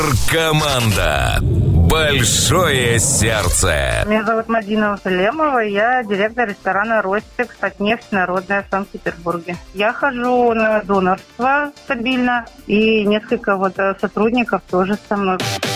Команда. Большое сердце. Меня зовут Мадина Узалемова, я директор ресторана «Ростик», Татнефть, Народная, в Санкт-Петербурге. Я хожу на донорство стабильно, и несколько сотрудников тоже со мной.